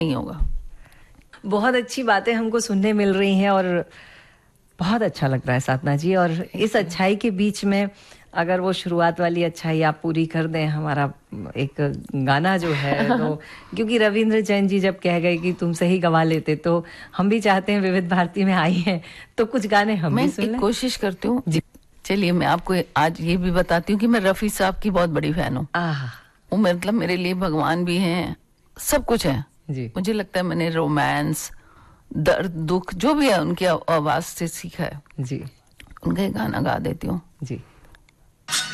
नहीं होगा। बहुत अच्छी बातें हमको सुनने मिल रही हैं और बहुत अच्छा लग रहा है साधना जी। और इस अच्छाई के बीच में अगर वो शुरुआत वाली अच्छाई आप पूरी कर दें, हमारा एक गाना जो है तो क्योंकि रविंद्र जैन जी जब कह गए कि तुमसे ही गवा लेते, तो हम भी चाहते हैं विविध भारती में आई हैं तो कुछ गाने हम भी सुन लें। कोशिश करती हूँ जी। चलिए मैं आपको आज ये भी बताती हूँ कि मैं रफ़ी साहब की बहुत बड़ी फैन हूँ। वो मतलब मेरे लिए भगवान भी हैं, सब कुछ है जी। मुझे लगता है मैंने रोमांस, दर्द, दुख जो भी है उनकी आवाज से सीखा है जी। उनका गाना गा देती हूँ जी।